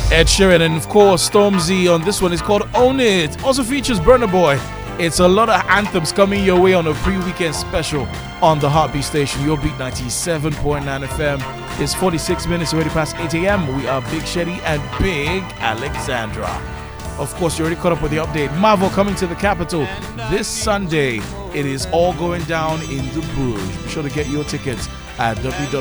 Ed Sheeran, and of course Stormzy on this one is called Own It. Also features Burna Boy. It's a lot of anthems coming your way on a pre-weekend special on the Heartbeat Station, your beat 97.9 FM. It's 46 minutes already past 8 a.m. We are Big Shetty and Big Alexandra. Of course, you already caught up with the update. Marvel coming to the capital this Sunday. It is all going down in the Bruges. Be sure to get your tickets at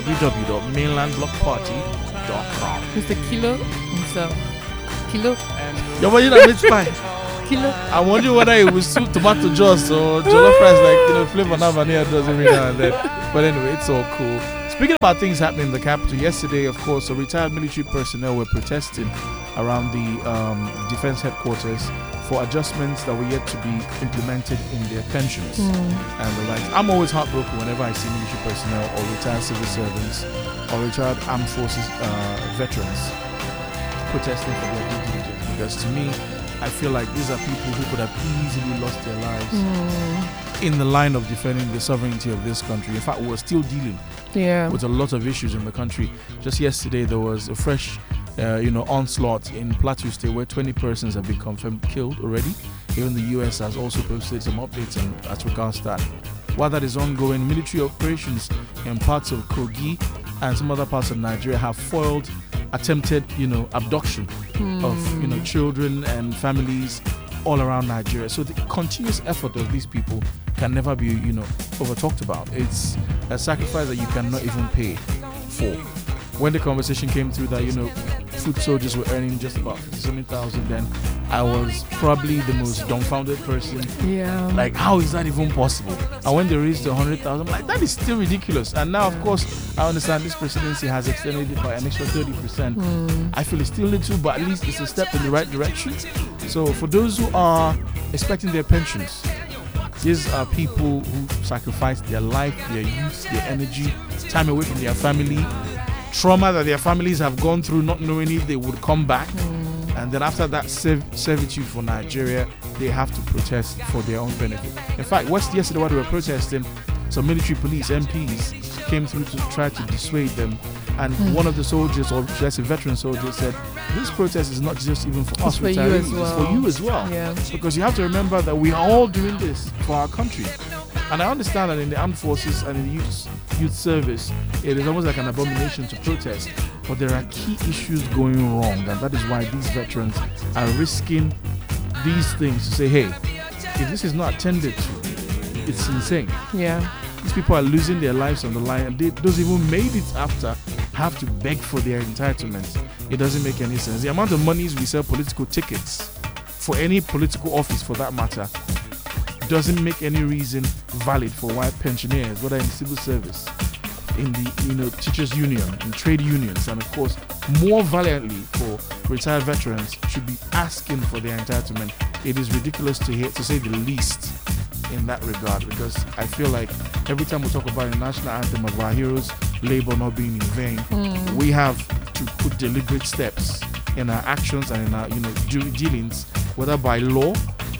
www.mainlandblockparty.com. Mr. Kilo himself. Kilo. You're watching a bit spy. Kilo. I wonder whether it was soup, tomato juice, or jollof rice, like, flavor now and here does every now and then. But anyway, it's all cool. Speaking about things happening in the capital, yesterday, of course, retired military personnel were protesting around the defense headquarters for adjustments that were yet to be implemented in their pensions and the likes. I'm always heartbroken whenever I see military personnel or retired civil servants or retired armed forces veterans protesting for their due diligence, because to me, I feel like these are people who could have easily lost their lives in the line of defending the sovereignty of this country. In fact, we're still dealing with a lot of issues in the country. Just yesterday, there was a fresh onslaught in Plateau State where 20 persons have been confirmed killed already. Even the US has also posted some updates as regards that. While that is ongoing, military operations in parts of Kogi and some other parts of Nigeria have foiled attempted, abduction of, children and families all around Nigeria. So the continuous effort of these people can never be, over talked about. It's a sacrifice that you cannot even pay for. When the conversation came through that, foot soldiers were earning just about 50,000, then I was probably the most dumbfounded person. Yeah. Like, how is that even possible? And when they raised to 100,000, I'm like, that is still ridiculous. And now, of course, I understand this presidency has extended it by an extra 30%. I feel it's still little, but at least it's a step in the right direction. So for those who are expecting their pensions, these are people who sacrificed their life, their youth, their energy, time away from their family, trauma that their families have gone through, not knowing if they would come back. And then after that servitude for Nigeria, they have to protest for their own benefit. In fact, yesterday while they were protesting, some military police MPs came through to try to dissuade them. And one of the soldiers, or should I say veteran soldiers, said, this protest is not just even for us retirees, it's for you as well. Yeah. Because you have to remember that we are all doing this for our country. And I understand that in the armed forces and in the youth service, it is almost like an abomination to protest. But there are key issues going wrong, and that is why these veterans are risking these things to say, hey, if this is not attended to, it's insane. Yeah. These people are losing their lives on the line, and those even made it after have to beg for their entitlements. It doesn't make any sense. The amount of monies we sell political tickets for any political office, for that matter, doesn't make any reason valid for why pensioners, whether in civil service, in the teachers union, in trade unions, and of course more valiantly for retired veterans, should be asking for their entitlement. It is ridiculous to say the least in that regard, because I feel like every time we talk about the national anthem of our heroes' labor not being in vain, we have to put deliberate steps in our actions and in our dealings, whether by law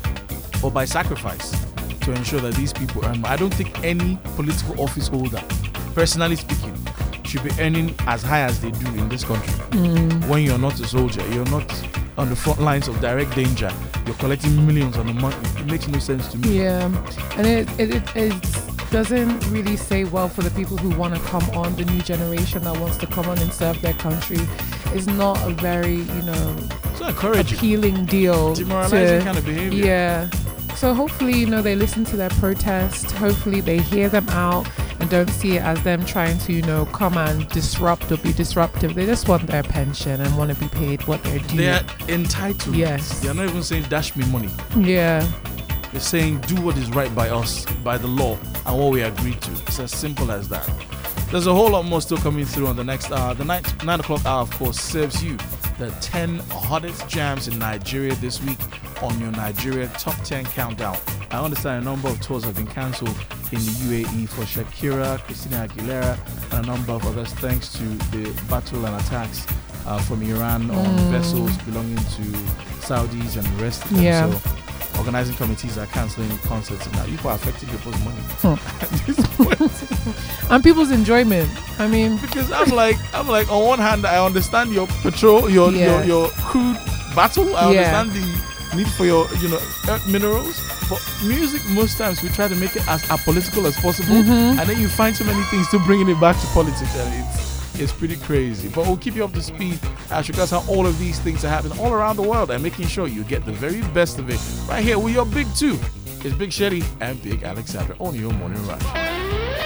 or by sacrifice, to ensure that these people earn. I don't think any political office holder, personally speaking, should be earning as high as they do in this country. When you're not a soldier, you're not on the front lines of direct danger, you're collecting millions on a month. It makes no sense to me. Yeah, and it doesn't really say well for the people who want to come on, the new generation that wants to come on and serve their country. It's not a very, it's not encouraging, appealing deal. Demoralizing kind of behavior. Yeah. So hopefully, they listen to their protest. Hopefully they hear them out and don't see it as them trying to, come and disrupt or be disruptive. They just want their pension and want to be paid what they're due. They're entitled. Yes. They're not even saying dash me money. Yeah. They're saying do what is right by us, by the law, and what we agreed to. It's as simple as that. There's a whole lot more still coming through on the next hour. The 9 o'clock hour, of course, serves you the 10 hottest jams in Nigeria this week on your Nigeria Top 10 Countdown. I understand a number of tours have been cancelled in the UAE for Shakira, Christina Aguilera, and a number of others, thanks to the battle and attacks from Iran on vessels belonging to Saudis and the rest of them. Yeah. So organizing committees are cancelling concerts now. People are affecting people's money at this point. And people's enjoyment. I mean, because I'm like, on one hand, I understand your petrol, your crude battle. I understand the need for your, earth minerals. But music, most times we try to make it as apolitical as possible, and then you find so many things to bringing it back to politics, and it's pretty crazy. But we'll keep you up to speed as regards how all of these things are happening all around the world, and making sure you get the very best of it right here with your Big Two. It's Big Shetty and Big Alexandra on your morning rush.